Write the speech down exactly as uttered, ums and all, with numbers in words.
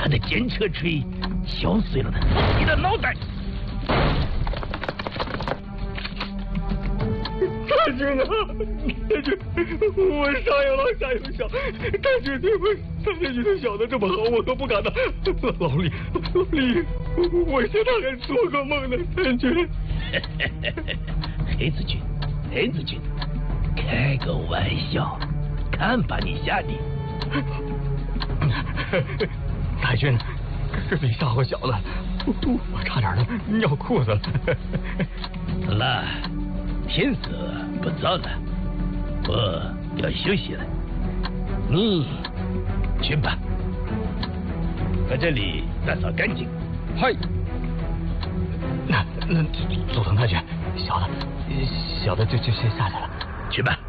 他的剑车锤敲碎了他自己的脑袋。 太君啊，太君，我杀有老杀有小，太君对我，太君对小的这么好，我可不敢当。老李，老李，我现在还做个梦呢，太君。 黑子君，黑子君，开个玩笑，看把你吓的。 太君，是你吓唬小子，我我差点都尿裤子了。 好了，天色不早了，我要休息了。你去吧，把这里打扫干净。 嗨。那那佐藤太君，小的小的就就先下去了。 去吧。